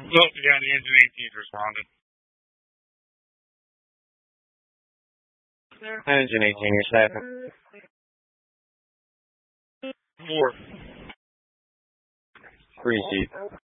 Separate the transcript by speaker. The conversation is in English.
Speaker 1: Oh, yeah, the engine 18's responded.
Speaker 2: Engine 18, you're staffing.
Speaker 1: 4.
Speaker 2: Free seat.